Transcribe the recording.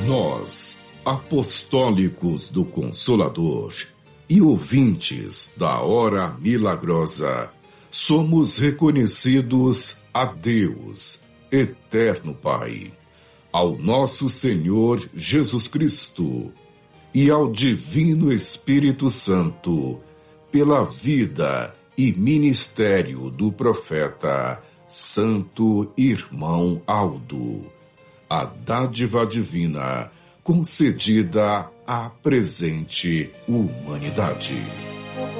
Nós, apostólicos do Consolador e ouvintes da Hora Milagrosa, somos reconhecidos a Deus, Eterno Pai, ao nosso Senhor Jesus Cristo e ao Divino Espírito Santo, pela vida e ministério do profeta Santo Irmão Aldo, a dádiva divina concedida à presente humanidade.